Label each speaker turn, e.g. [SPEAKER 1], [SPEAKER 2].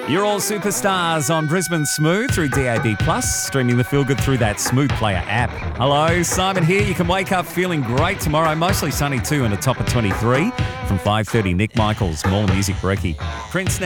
[SPEAKER 1] You're all superstars on Brisbane Smooth through DAB+, streaming the Feel Good through that Smooth Player app. Hello, Simon here. You can wake up feeling great tomorrow. Mostly sunny too and a top of 23. From 5:30, Nick Michaels, More Music Brekkie. Prince now.